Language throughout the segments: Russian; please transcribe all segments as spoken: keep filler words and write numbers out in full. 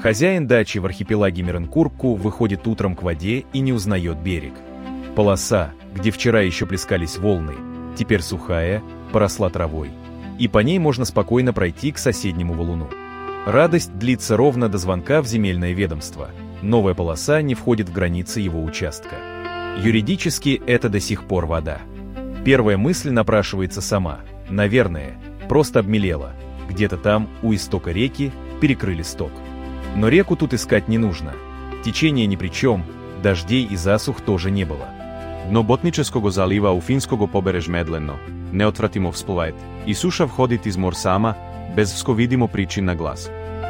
Хозяин дачи в архипелаге Миренкурку выходит утром к воде и не узнает берег. Полоса, где вчера еще плескались волны, теперь сухая, поросла травой, и по ней можно спокойно пройти к соседнему валуну. Радость длится ровно до звонка в земельное ведомство. Новая полоса не входит в границы его участка. Юридически это до сих пор вода. Первая мысль напрашивается сама. Наверное, просто обмелела. Где-то там, у истока реки, перекрыли сток. Но реку тут искать не нужно. Течение ни при чем, дождей и засух тоже не было. Дно Ботнического залива у финского побереж медленно, неотвратимо всплывает, и суша входит из мор сама, без всковидимо причин на глаз.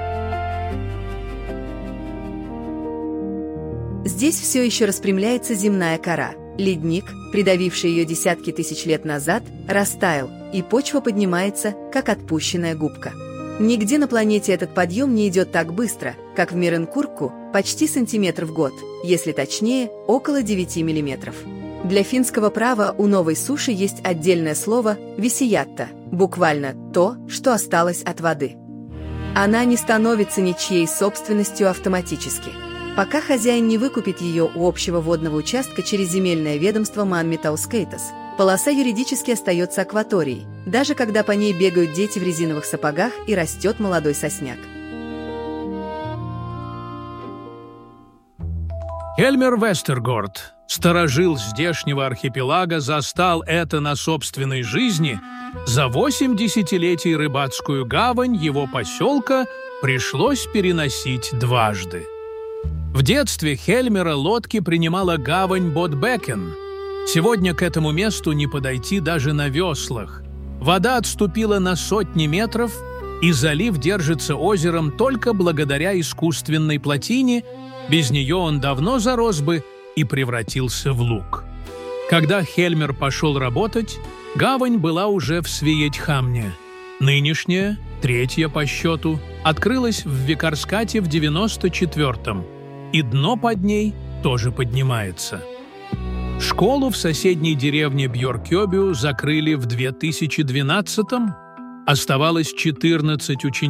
Здесь все еще распрямляется земная кора. Ледник, придавивший ее десятки тысяч лет назад, растаял, и почва поднимается, как отпущенная губка. Нигде на планете этот подъем не идет так быстро, как в Миренкурку, почти сантиметр в год, если точнее, около девяти миллиметров. Для финского права у новой суши есть отдельное слово «висиятта», буквально «то, что осталось от воды». Она не становится ничьей собственностью автоматически. Пока хозяин не выкупит ее у общего водного участка через земельное ведомство Манметаускейтас, полоса юридически остается акваторией, даже когда по ней бегают дети в резиновых сапогах и растет молодой сосняк. Хельмер Вестергорд, старожил здешнего архипелага, застал это на собственной жизни. За восемь десятилетий рыбацкую гавань его поселка пришлось переносить дважды. В детстве Хельмера лодки принимала гавань Ботбекен. Сегодня к этому месту не подойти даже на веслах. Вода отступила на сотни метров, и залив держится озером только благодаря искусственной плотине. Без нее он давно зарос бы и превратился в луг. Когда Хельмер пошел работать, гавань была уже в Свиетхамне. Нынешняя, третья по счету, открылась в Викарскате в девяносто четвёртом. И дно под ней тоже поднимается. Школу в соседней деревне Бьоркёбю закрыли в две тысячи двенадцатом. Оставалось четырнадцать учеников.